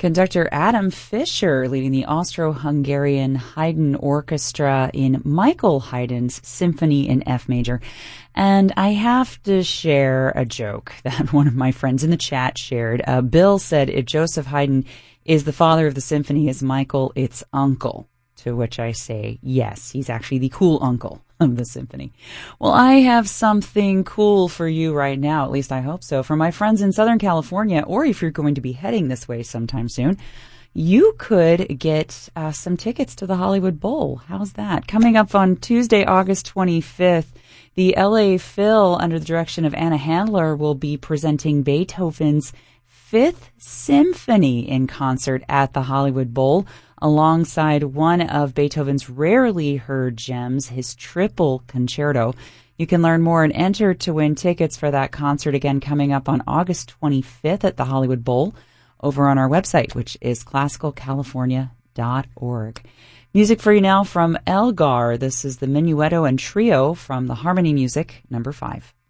Conductor Adam Fischer leading the Austro-Hungarian Haydn Orchestra in Michael Haydn's Symphony in F major. And I have to share a joke that one of my friends in the chat shared. Bill said, if Joseph Haydn is the father of the symphony, is Michael its uncle? To which I say, yes, he's actually the cool uncle of the symphony. Well, I have something cool for you right now, at least I hope so, for my friends in Southern California, or if you're going to be heading this way sometime soon, you could get some tickets to the Hollywood Bowl. How's that? Coming up on Tuesday, August 25th, the LA Phil, under the direction of Anna Handler, will be presenting Beethoven's Fifth Symphony in concert at the Hollywood Bowl, alongside one of Beethoven's rarely heard gems, his Triple Concerto. You can learn more and enter to win tickets for that concert, again coming up on August 25th at the Hollywood Bowl, over on our website, which is classicalcalifornia.org. Music for you now from Elgar. This is the Minuetto and Trio from the Harmony Music, number 5.